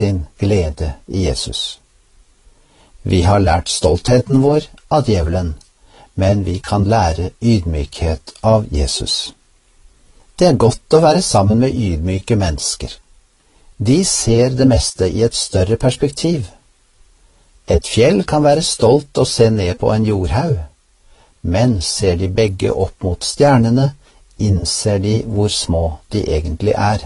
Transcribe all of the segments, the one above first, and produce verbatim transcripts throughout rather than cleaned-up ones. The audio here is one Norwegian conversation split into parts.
sin glede i Jesus. Vi har lært stoltheten vår av djevelen, men vi kan lære ydmykhet av Jesus. Det er godt å være sammen med ydmyke mennesker. De ser det meste i et større perspektiv. Et fjell kan være stolt og se ned på en jordhaug, men ser de begge opp mot stjernene, innser de hvor små de egentlig er.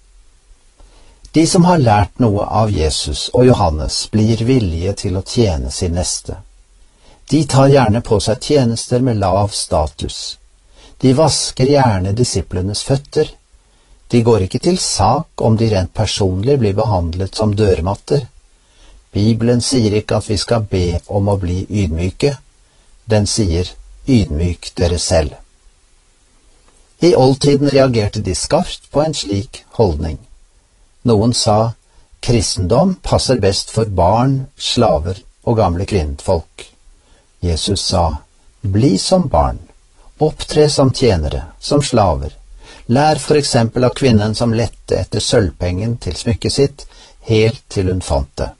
De som har lært noe av Jesus og Johannes blir villige til å tjene sin neste. De tar gjerne på seg tjenester med lav status. De vasker gjerne disiplenes føtter. De går ikke til sak om de rent personlig blir behandlet som dørmatter. Bibelen sier ikke at vi skal be om å bli ydmyke. Den sier, ydmyk dere selv. I oldtiden reagerte de skarpt på en slik holdning. Noen sa, kristendom passer best for barn, slaver og gamle kvinnfolk. Jesus sa, bli som barn, opptre som tjenere, som slaver. Lær for eksempel av kvinnen som lette etter sølvpengen til smykket sitt, helt til hun fant det.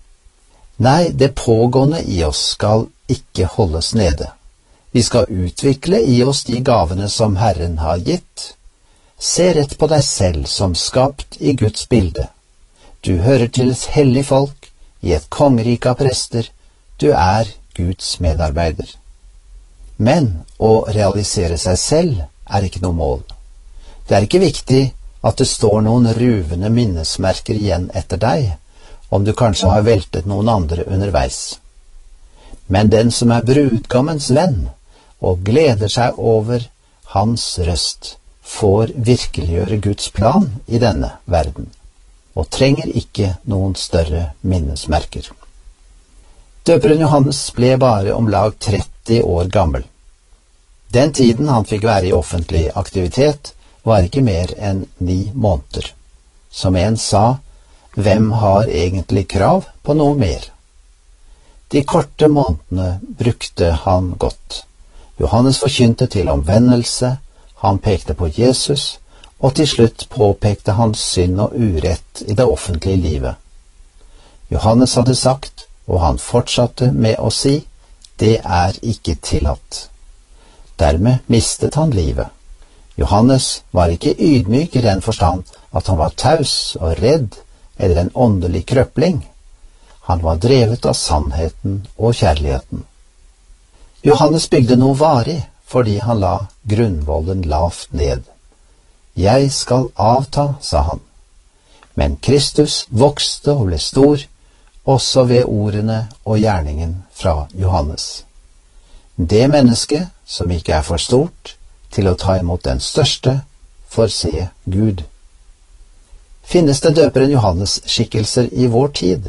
Nei, det pågående i oss skal ikke holdes nede. Vi skal utvikle i oss de gavene som Herren har gitt. Se rett på deg selv som skapt i Guds bilde. Du hører til et hellig folk, i et kongerike av prester. Du er Guds medarbeider. Men å realisere seg selv er ikke noe mål. Det er ikke viktig at det står noen ruvende minnesmerker igjen etter deg, om du kanskje har veltet noen andre underveis. Men den som er brudgommens venn, og gleder seg over hans røst, får virkeliggjøre Guds plan i denne verden, og trenger ikke noen større minnesmerker. Døperen Johannes ble bare om lag tretti år gammel. Den tiden han fikk være i offentlig aktivitet, var ikke mer enn ni måneder. Som en sa, hvem har egentlig krav på noe mer? De korte månedene brukte han godt. Johannes forkynte til omvendelse, han pekte på Jesus, og til slutt påpekte han synd og urett i det offentlige livet. Johannes hadde sagt, og han fortsatte med å si, det er ikke tillatt. Dermed mistet han livet. Johannes var ikke ydmyk i den forstand at han var taus og redd eller en åndelig krøpling. Han var drevet av sannheten og kjærligheten. Johannes bygde noe varig fordi han la grunnvollen lavt ned. Jeg skal avta, sa han. Men Kristus vokste og ble stor, også ved ordene og gjerningen fra Johannes. Det menneske som ikke er for stort til å ta imot den største, får se Gud. Finnes det døperen Johannes skikkelser i vår tid?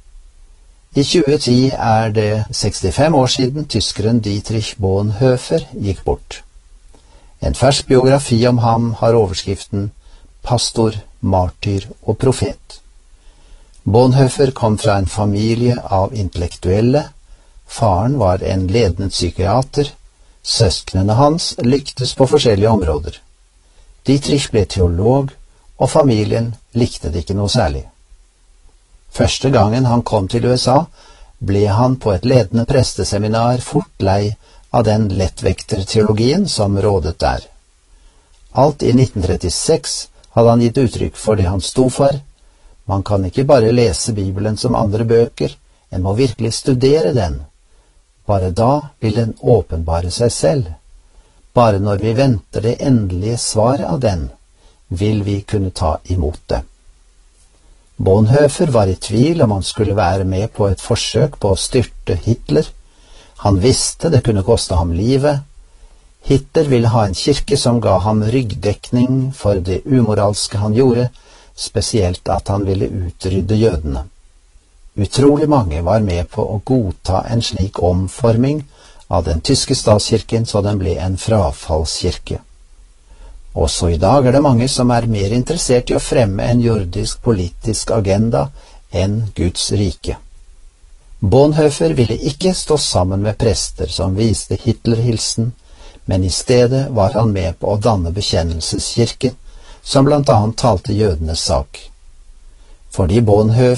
I tjue ti er det sekstifem år siden tyskeren Dietrich Bonhoeffer gikk bort. En fersk biografi om ham har overskriften Pastor, martyr og profet. Bonhoeffer kom fra en familie av intellektuelle. Faren var en ledende psykiater. Søsknene hans lyktes på forskjellige områder. Dietrich ble teolog, og familien likte det ikke noe særlig. Første gangen han kom til U S A, ble han på et ledende presteseminar fort lei av den lettvekterteologien som rådet der. Alt i nitten trettiseks hadde han gitt uttrykk for det han sto for. Man kan ikke bare lese Bibelen som andre bøker, en må virkelig studere den. Bare da vil den åpenbare seg selv. Bare når vi venter det endelige svaret av den, vil vi kunne ta imot det. Bonhoeffer var i tvil om han skulle være med på et forsøk på å styrte Hitler. Han visste det kunne koste ham livet. Hitler ville ha en kirke som ga ham ryggdekning for det umoralske han gjorde, spesielt at han ville utrydde jødene. Utrolig mange var med på å godta en slik omforming av den tyske statskirken så den ble en frafallskirke. Også i dag er det mange som er mer interessert i å fremme en jordisk politisk agenda enn Guds rike. Bonhoeffer ville ikke stå sammen med prester som viste Hitler-hilsen, men i stedet var han med på å danne bekjennelseskirken, som blant annet talte jødenes sak. fordi Bonhoeffer